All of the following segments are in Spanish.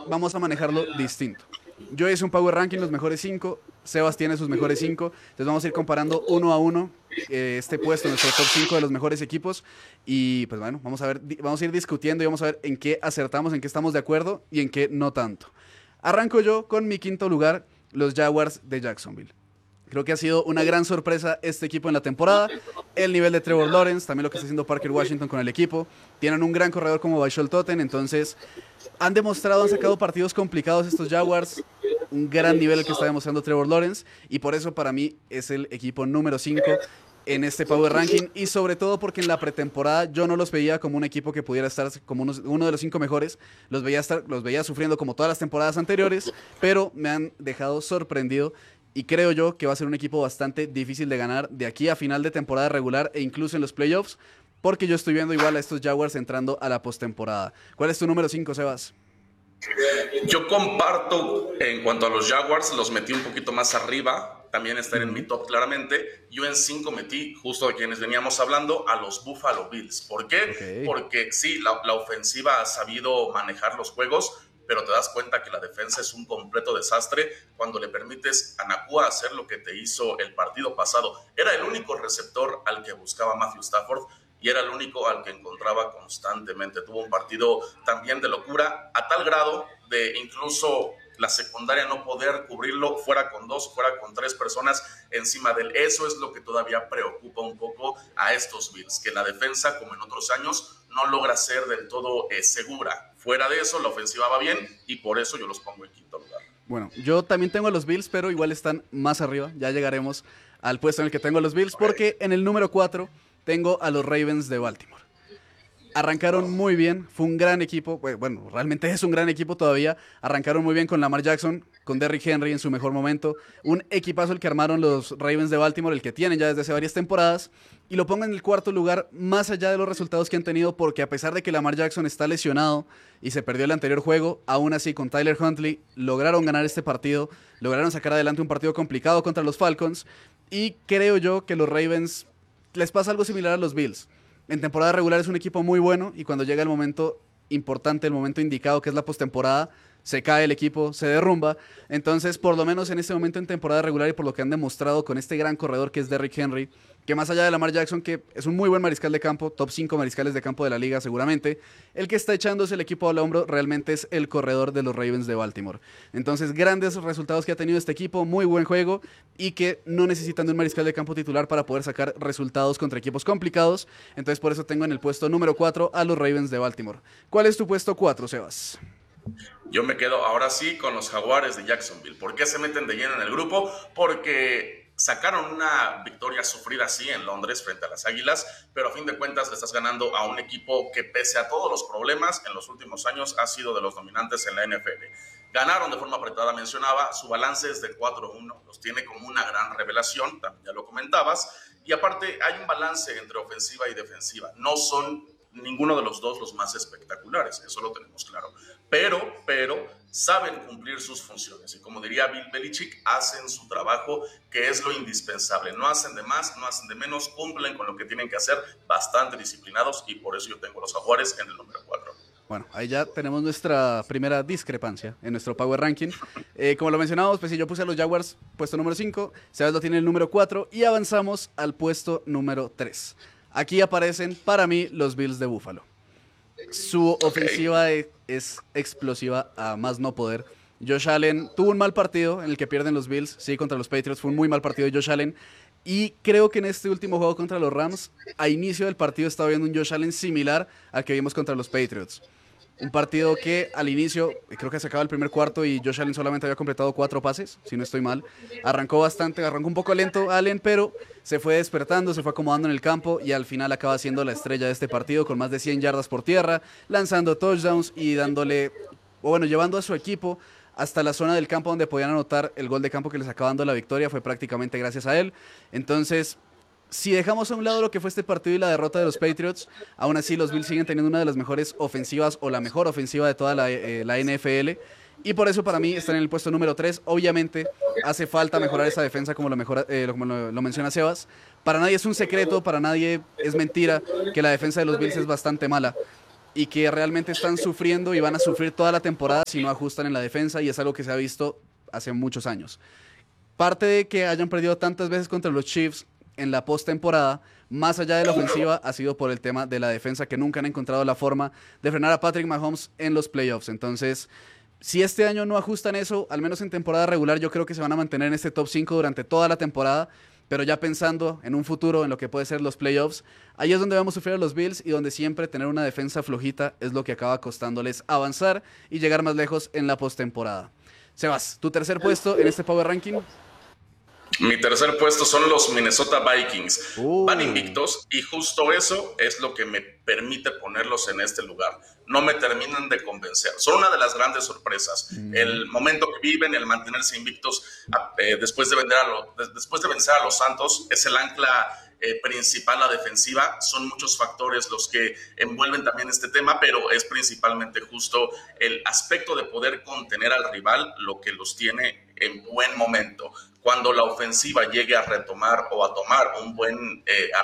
vamos a manejarlo distinto. Yo hice un Power Ranking, los mejores 5. Sebas tiene sus mejores 5. Entonces vamos a ir comparando uno a uno este puesto, nuestro top 5 de los mejores equipos. Y pues bueno, vamos a ver, vamos a ir discutiendo y vamos a ver en qué acertamos, en qué estamos de acuerdo y en qué no tanto. Arranco yo con mi quinto lugar, los Jaguars de Jacksonville. Creo que ha sido una gran sorpresa este equipo en la temporada. El nivel de Trevor Lawrence, también lo que está haciendo Parker Washington con el equipo. Tienen un gran corredor como Baishol Totten, entonces han demostrado, han sacado partidos complicados estos Jaguars. Un gran nivel el que está demostrando Trevor Lawrence y por eso para mí es el equipo número 5 en este Power Ranking y sobre todo porque en la pretemporada yo no los veía como un equipo que pudiera estar como uno de los 5 mejores, los veía sufriendo como todas las temporadas anteriores, pero me han dejado sorprendido y creo yo que va a ser un equipo bastante difícil de ganar de aquí a final de temporada regular e incluso en los playoffs, porque yo estoy viendo igual a estos Jaguars entrando a la postemporada. ¿Cuál es tu número 5, Sebas? Yo comparto en cuanto a los Jaguars, los metí un poquito más arriba, también están en mi top claramente. Yo en 5 metí, justo de quienes veníamos hablando, a los Buffalo Bills. ¿Por qué? Okay. Porque sí, la ofensiva ha sabido manejar los juegos, pero te das cuenta que la defensa es un completo desastre cuando le permites a Nakua hacer lo que te hizo el partido pasado. Era el único receptor al que buscaba Matthew Stafford y era el único al que encontraba constantemente. Tuvo un partido también de locura, a tal grado de incluso la secundaria no poder cubrirlo, fuera con 2, fuera con 3 personas encima de él. Eso es lo que todavía preocupa un poco a estos Bills, que la defensa, como en otros años, no logra ser del todo segura. Fuera de eso, la ofensiva va bien y por eso yo los pongo en quinto lugar. Bueno, yo también tengo a los Bills, pero igual están más arriba. Ya llegaremos al puesto en el que tengo a los Bills, porque en el número 4 tengo a los Ravens de Baltimore. Arrancaron muy bien, fue un gran equipo, bueno, realmente es un gran equipo todavía. Arrancaron muy bien con Lamar Jackson, con Derrick Henry en su mejor momento. Un equipazo el que armaron los Ravens de Baltimore, el que tienen ya desde hace varias temporadas. Y lo pongo en el cuarto lugar, más allá de los resultados que han tenido, porque a pesar de que Lamar Jackson está lesionado y se perdió el anterior juego, aún así con Tyler Huntley lograron ganar este partido, lograron sacar adelante un partido complicado contra los Falcons. Y creo yo que los Ravens les pasa algo similar a los Bills. En temporada regular es un equipo muy bueno y cuando llega el momento importante, el momento indicado que es la postemporada, se cae el equipo, se derrumba. Entonces, por lo menos en este momento en temporada regular y por lo que han demostrado con este gran corredor que es Derrick Henry, que más allá de Lamar Jackson, que es un muy buen mariscal de campo, top 5 mariscales de campo de la liga seguramente, el que está echándose el equipo al hombro realmente es el corredor de los Ravens de Baltimore. Entonces, grandes resultados que ha tenido este equipo, muy buen juego y que no necesitan de un mariscal de campo titular para poder sacar resultados contra equipos complicados. Entonces, por eso tengo en el puesto número 4 a los Ravens de Baltimore. ¿Cuál es tu puesto 4, Sebas? Yo me quedo ahora sí con los Jaguares de Jacksonville. ¿Por qué se meten de lleno en el grupo? Porque sacaron una victoria sufrida sí en Londres frente a las Águilas, pero a fin de cuentas le estás ganando a un equipo que pese a todos los problemas en los últimos años ha sido de los dominantes en la NFL. Ganaron de forma apretada, mencionaba, su balance es de 4-1, los tiene como una gran revelación, también ya lo comentabas, y aparte hay un balance entre ofensiva y defensiva. No son ninguno de los dos los más espectaculares, eso lo tenemos claro, pero saben cumplir sus funciones y como diría Bill Belichick, hacen su trabajo que es lo indispensable, no hacen de más, no hacen de menos, cumplen con lo que tienen que hacer, bastante disciplinados y por eso yo tengo a los Jaguares en el número 4. Bueno, ahí ya tenemos nuestra primera discrepancia en nuestro Power Ranking. Como lo mencionamos, pues si yo puse a los Jaguars puesto número 5, Sebas lo tiene el número 4 y avanzamos al puesto número 3. Aquí aparecen para mí los Bills de Buffalo. Su ofensiva es explosiva a más no poder. Josh Allen tuvo un mal partido en el que pierden los Bills, sí, contra los Patriots, fue un muy mal partido de Josh Allen. Y creo que en este último juego contra los Rams, a inicio del partido estaba viendo un Josh Allen similar al que vimos contra los Patriots. Un partido que al inicio, creo que se acaba el primer cuarto y Josh Allen solamente había completado 4 pases, si no estoy mal. Arrancó un poco lento Allen, pero se fue despertando, se fue acomodando en el campo y al final acaba siendo la estrella de este partido con más de 100 yardas por tierra, lanzando touchdowns y llevando a su equipo hasta la zona del campo donde podían anotar el gol de campo que les acaba dando la victoria, fue prácticamente gracias a él. Entonces, si dejamos a un lado lo que fue este partido y la derrota de los Patriots, aún así los Bills siguen teniendo una de las mejores ofensivas o la mejor ofensiva de toda la NFL y por eso para mí están en el puesto número 3. Obviamente hace falta mejorar esa defensa como lo menciona Sebas. Para nadie es un secreto, para nadie es mentira que la defensa de los Bills es bastante mala. y que realmente están sufriendo y van a sufrir toda la temporada si no ajustan en la defensa, y es algo que se ha visto hace muchos años. Parte de que hayan perdido tantas veces contra los Chiefs en la postemporada, más allá de la ofensiva, ha sido por el tema de la defensa, que nunca han encontrado la forma de frenar a Patrick Mahomes en los playoffs. Entonces, si este año no ajustan eso, al menos en temporada regular, yo creo que se van a mantener en este top 5 durante toda la temporada, pero ya pensando en un futuro, en lo que puede ser los playoffs, ahí es donde vamos a sufrir a los Bills y donde siempre tener una defensa flojita es lo que acaba costándoles avanzar y llegar más lejos en la postemporada. Sebas, tu tercer puesto en este Power Ranking. Mi tercer puesto son los Minnesota Vikings. Van invictos y justo eso es lo que me permite ponerlos en este lugar. No me terminan de convencer. Son una de las grandes sorpresas. El momento que viven, el mantenerse invictos después de vencer a los Santos, es el ancla principal, la defensiva. Son muchos factores los que envuelven también este tema, pero es principalmente justo el aspecto de poder contener al rival lo que los tiene en buen momento. Cuando la ofensiva llegue a retomar o a tomar un buen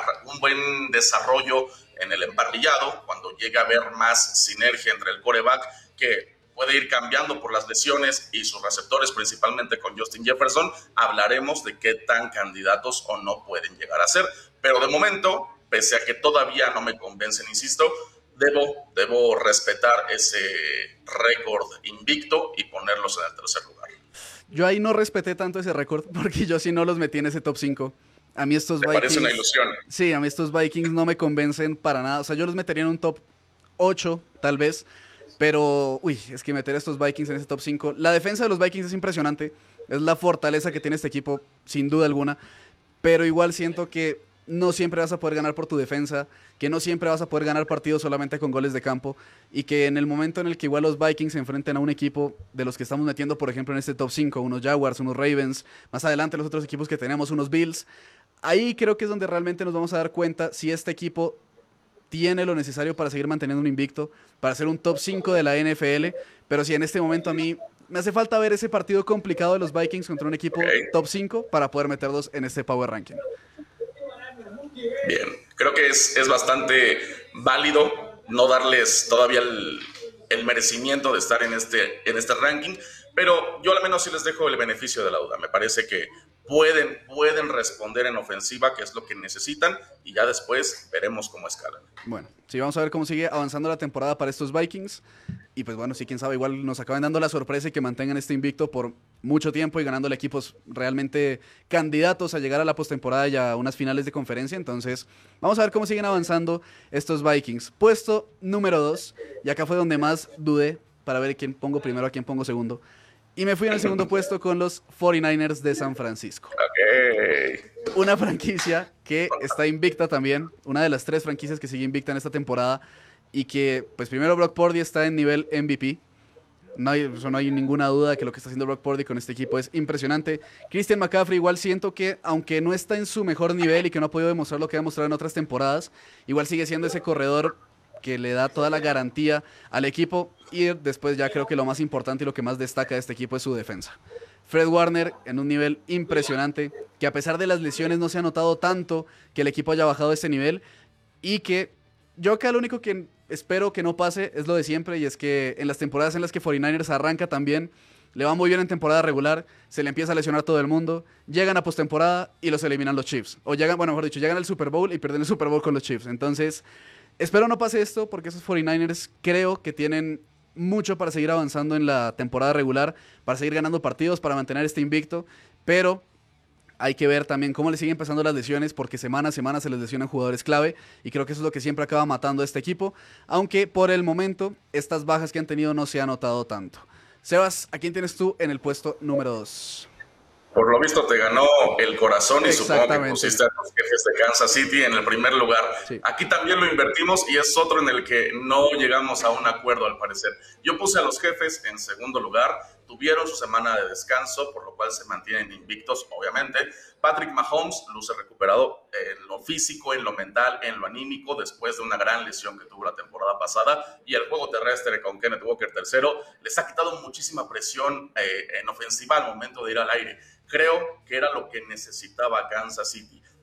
desarrollo en el emparrillado, cuando llegue a haber más sinergia entre el quarterback, que puede ir cambiando por las lesiones y sus receptores, principalmente con Justin Jefferson, hablaremos de qué tan candidatos o no pueden llegar a ser. Pero de momento, pese a que todavía no me convencen, insisto, debo respetar ese récord invicto y ponerlos en el tercer lugar. Yo ahí no respeté tanto ese récord porque yo sí no los metí en ese top 5. A mí estos Vikings... ¿Te parece una ilusión? Sí, a mí estos Vikings no me convencen para nada. O sea, yo los metería en un top 8, tal vez. Pero, es que meter a estos Vikings en ese top 5... La defensa de los Vikings es impresionante. Es la fortaleza que tiene este equipo, sin duda alguna. Pero igual siento que no siempre vas a poder ganar por tu defensa, que no siempre vas a poder ganar partidos solamente con goles de campo, y que en el momento en el que igual los Vikings se enfrenten a un equipo de los que estamos metiendo, por ejemplo, en este top 5, unos Jaguars, unos Ravens, más adelante los otros equipos que tenemos, unos Bills, ahí creo que es donde realmente nos vamos a dar cuenta si este equipo tiene lo necesario para seguir manteniendo un invicto, para ser un top 5 de la NFL, pero si en este momento a mí me hace falta ver ese partido complicado de los Vikings contra un equipo top 5 para poder meterlos en este Power Ranking. Bien, creo que es bastante válido no darles todavía el merecimiento de estar en este ranking, pero yo al menos sí les dejo el beneficio de la duda. Me parece que pueden responder en ofensiva, que es lo que necesitan, y ya después veremos cómo escalan. Bueno, sí, vamos a ver cómo sigue avanzando la temporada para estos Vikings. Y pues bueno, sí, quién sabe, igual nos acaban dando la sorpresa y que mantengan este invicto por mucho tiempo y ganándole equipos realmente candidatos a llegar a la postemporada y a unas finales de conferencia. Entonces, vamos a ver cómo siguen avanzando estos Vikings. Puesto número 2, y acá fue donde más dudé para ver quién pongo primero, a quién pongo segundo. Y me fui en el segundo puesto con los 49ers de San Francisco. Okay. Una franquicia que está invicta también, una de las 3 franquicias que sigue invicta en esta temporada, y que, pues primero Brock Purdy está en nivel MVP. No hay ninguna duda de que lo que está haciendo Brock Purdy con este equipo es impresionante. Christian McCaffrey igual siento que, aunque no está en su mejor nivel y que no ha podido demostrar lo que ha demostrado en otras temporadas, igual sigue siendo ese corredor que le da toda la garantía al equipo. Y después ya creo que lo más importante y lo que más destaca de este equipo es su defensa. Fred Warner en un nivel impresionante, que a pesar de las lesiones no se ha notado tanto que el equipo haya bajado ese nivel, y que yo acá lo único que espero que no pase es lo de siempre, y es que en las temporadas en las que 49ers arranca también, le va muy bien en temporada regular, se le empieza a lesionar todo el mundo, llegan a postemporada y los eliminan los Chiefs. O llegan, bueno, mejor dicho, llegan al Super Bowl y pierden el Super Bowl con los Chiefs. Entonces, espero no pase esto, porque esos 49ers creo que tienen mucho para seguir avanzando en la temporada regular, para seguir ganando partidos, para mantener este invicto, pero hay que ver también cómo le siguen pasando las lesiones, porque semana a semana se les lesionan jugadores clave, y creo que eso es lo que siempre acaba matando a este equipo, aunque por el momento estas bajas que han tenido no se ha notado tanto. Sebas, ¿a quién tienes tú en el puesto número 2? Por lo visto te ganó el corazón y supongo que pusiste a los Jefes de Kansas City en el primer lugar. Sí. Aquí también lo invertimos y es otro en el que no llegamos a un acuerdo al parecer. Yo puse a los Jefes en segundo lugar, tuvieron su semana de descanso, por lo cual se mantienen invictos, obviamente. Patrick Mahomes luce recuperado en lo físico, en lo mental, en lo anímico, después de una gran lesión que tuvo la temporada pasada, y el juego terrestre con Kenneth Walker III les ha quitado muchísima presión en ofensiva al momento de ir al aire. Creo que era lo que necesitaba Kansas City,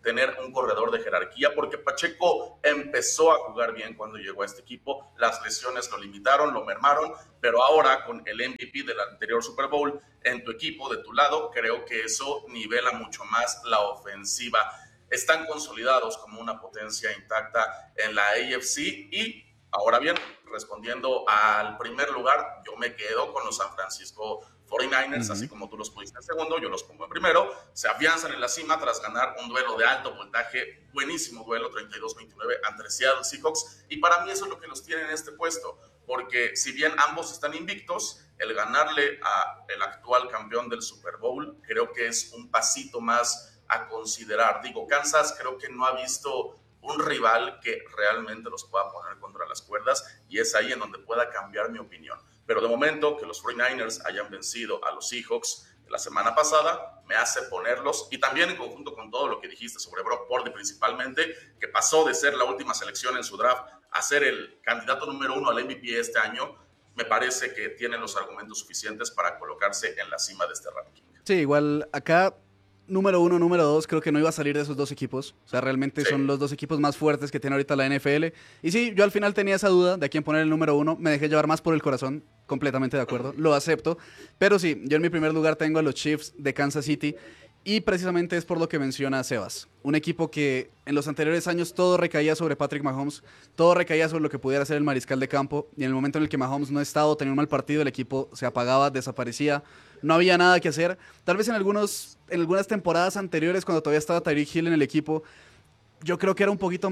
tener un corredor de jerarquía, porque Pacheco empezó a jugar bien cuando llegó a este equipo, las lesiones lo limitaron, lo mermaron, pero ahora con el MVP del anterior Super Bowl en tu equipo, de tu lado, creo que eso nivela mucho más la ofensiva. Están consolidados como una potencia intacta en la AFC y ahora bien, respondiendo al primer lugar, yo me quedo con los San Francisco 49ers, así como tú los pusiste en segundo, yo los pongo en primero. Se afianzan en la cima tras ganar un duelo de alto voltaje, buenísimo duelo, 32-29 ante Seattle Seahawks, y para mí eso es lo que los tiene en este puesto, porque si bien ambos están invictos, el ganarle al actual campeón del Super Bowl creo que es un pasito más a considerar. Digo, Kansas creo que no ha visto un rival que realmente los pueda poner contra las cuerdas, y es ahí en donde pueda cambiar mi opinión. Pero de momento, que los 49ers hayan vencido a los Seahawks la semana pasada, me hace ponerlos, y también en conjunto con todo lo que dijiste sobre Brock Purdy principalmente, que pasó de ser la última selección en su draft a ser el candidato número 1 al MVP este año, me parece que tienen los argumentos suficientes para colocarse en la cima de este ranking. Sí, igual acá número 1, número 2, creo que no iba a salir de esos dos equipos. O sea, realmente son los dos equipos más fuertes que tiene ahorita la NFL. Y sí, yo al final tenía esa duda de a quién poner el número 1. Me dejé llevar más por el corazón, completamente de acuerdo, lo acepto. Pero sí, yo en mi primer lugar tengo a los Chiefs de Kansas City. Y precisamente es por lo que menciona Sebas. Un equipo que en los anteriores años todo recaía sobre Patrick Mahomes, todo recaía sobre lo que pudiera hacer el mariscal de campo, y en el momento en el que Mahomes no estaba o tenía un mal partido, el equipo se apagaba, desaparecía, no había nada que hacer. Tal vez en algunas temporadas anteriores, cuando todavía estaba Tyreek Hill en el equipo, yo creo que era un poquito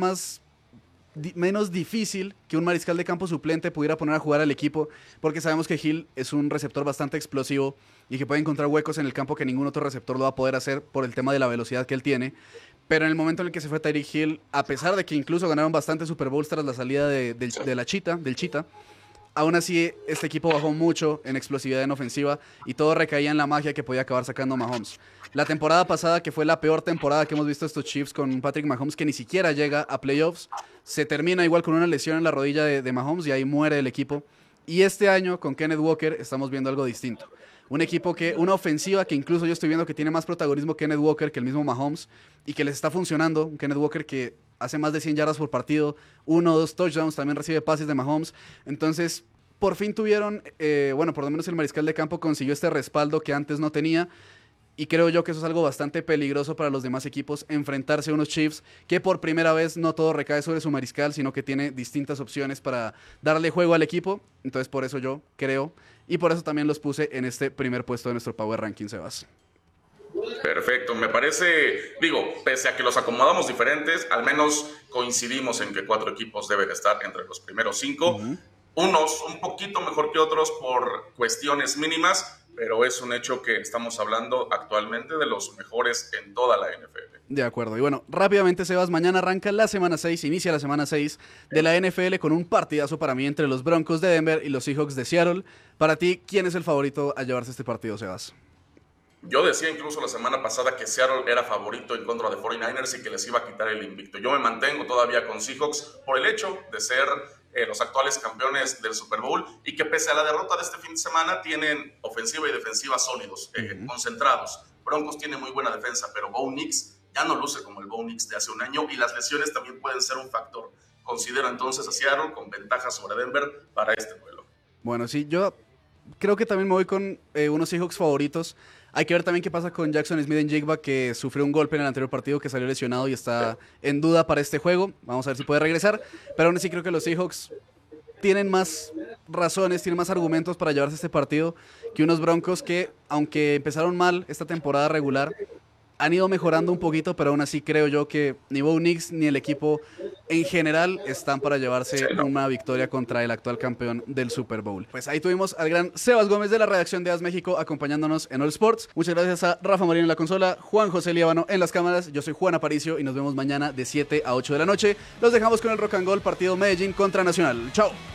menos difícil que un mariscal de campo suplente pudiera poner a jugar al equipo, porque sabemos que Hill es un receptor bastante explosivo y que puede encontrar huecos en el campo que ningún otro receptor lo va a poder hacer por el tema de la velocidad que él tiene. Pero en el momento en el que se fue Tyreek Hill, a pesar de que incluso ganaron bastante Super Bowls tras la salida del Cheetah, aún así este equipo bajó mucho en explosividad en ofensiva y todo recaía en la magia que podía acabar sacando Mahomes. La temporada pasada, que fue la peor temporada que hemos visto estos Chiefs con Patrick Mahomes, que ni siquiera llega a playoffs, se termina igual con una lesión en la rodilla de Mahomes y ahí muere el equipo. Y este año con Kenneth Walker estamos viendo algo distinto. Una ofensiva que incluso yo estoy viendo que tiene más protagonismo Kenneth Walker que el mismo Mahomes, y que les está funcionando. Kenneth Walker que hace más de 100 yardas por partido, 1 o 2 touchdowns, también recibe pases de Mahomes. Entonces, por fin tuvieron, por lo menos el mariscal de campo consiguió este respaldo que antes no tenía. Y creo yo que eso es algo bastante peligroso para los demás equipos, enfrentarse a unos Chiefs que por primera vez no todo recae sobre su mariscal, sino que tiene distintas opciones para darle juego al equipo. Entonces por eso yo creo, y por eso también los puse en este primer puesto de nuestro Power Ranking, Sebas. Perfecto, me parece, pese a que los acomodamos diferentes, al menos coincidimos en que 4 equipos deben estar entre los primeros 5. Unos un poquito mejor que otros por cuestiones mínimas, pero es un hecho que estamos hablando actualmente de los mejores en toda la NFL. De acuerdo. Y bueno, rápidamente, Sebas, mañana arranca la semana 6, inicia la semana 6 de la NFL con un partidazo para mí entre los Broncos de Denver y los Seahawks de Seattle. Para ti, ¿quién es el favorito a llevarse este partido, Sebas? Yo decía incluso la semana pasada que Seattle era favorito en contra de 49ers y que les iba a quitar el invicto. Yo me mantengo todavía con Seahawks por el hecho de ser los actuales campeones del Super Bowl, y que pese a la derrota de este fin de semana tienen ofensiva y defensiva sólidos, concentrados. Broncos tiene muy buena defensa, pero Bo Nix ya no luce como el Bo Nix de hace un año, y las lesiones también pueden ser un factor. Considero entonces a Seattle con ventaja sobre Denver para este duelo. Bueno, sí, yo creo que también me voy con unos Seahawks favoritos. Hay que ver también qué pasa con Jackson Smith-Njigba, que sufrió un golpe en el anterior partido, que salió lesionado y está en duda para este juego. Vamos a ver si puede regresar. Pero aún así creo que los Seahawks tienen más razones, tienen más argumentos para llevarse este partido que unos Broncos que, aunque empezaron mal esta temporada regular, han ido mejorando un poquito, pero aún así creo yo que ni Bo Nix ni el equipo en general están para llevarse una victoria contra el actual campeón del Super Bowl. Pues ahí tuvimos al gran Sebas Gómez de la redacción de AS México acompañándonos en All Sports. Muchas gracias a Rafa Marino en la consola, Juan José Líbano en las cámaras. Yo soy Juan Aparicio y nos vemos mañana de 7 a 8 de la noche. Los dejamos con el Rock and Roll, partido Medellín contra Nacional. Chao.